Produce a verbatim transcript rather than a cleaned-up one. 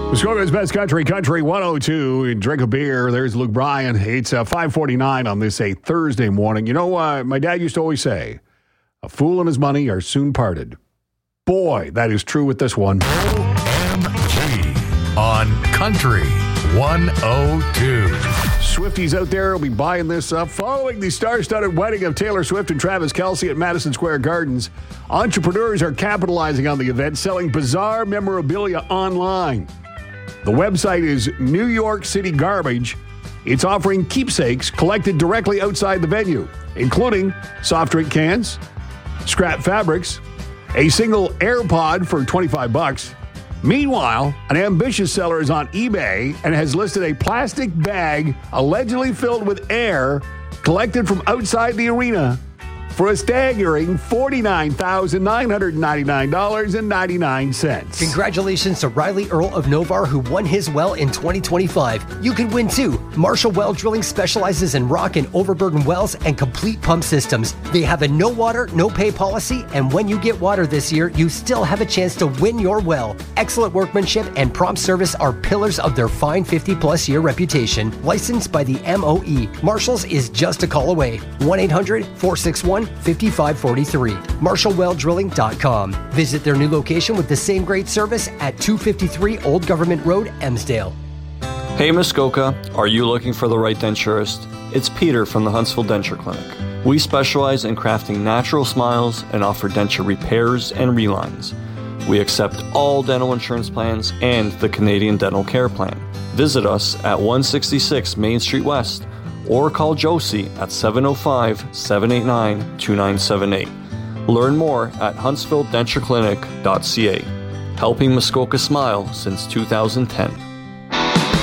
Muskoka's Best Country, Country one oh two. Drink a beer. There's Luke Bryan. It's uh, five forty-nine on this a Thursday morning. You know, uh, my dad used to always say, a fool and his money are soon parted. Boy, that is true with this one. O M G on Country one oh two. Swifties out there will be buying this up. Following the star-studded wedding of Taylor Swift and Travis Kelce at Madison Square Gardens, entrepreneurs are capitalizing on the event, selling bizarre memorabilia online. The website is New York City Garbage. It's offering keepsakes collected directly outside the venue, including soft drink cans, scrap fabrics, a single AirPod for twenty-five bucks. Meanwhile, an ambitious seller is on eBay and has listed a plastic bag allegedly filled with air collected from outside the arena for a staggering forty-nine thousand nine hundred ninety-nine dollars and ninety-nine cents. Congratulations to Riley Earl of Novar, who won his well in twenty twenty-five. You can win too. Marshall Well Drilling specializes in rock and overburden wells and complete pump systems. They have a no water, no pay policy, and when you get water this year, you still have a chance to win your well. Excellent workmanship and prompt service are pillars of their fine fifty plus year reputation. Licensed by the M O E. Marshall's is just a call away. one eight hundred four six one five five four three. Marshall Well Drilling dot com. Visit their new location with the same great service at two fifty-three Old Government Road, Emsdale. Hey Muskoka, are you looking for the right denturist? It's Peter from the Huntsville Denture Clinic. We specialize in crafting natural smiles and offer denture repairs and relines. We accept all dental insurance plans and the Canadian Dental Care Plan. Visit us at one sixty-six Main Street West or call Josie at seven oh five, seven eight nine, two nine seven eight. Learn more at huntsville denture clinic dot c a. Helping Muskoka smile since two thousand ten.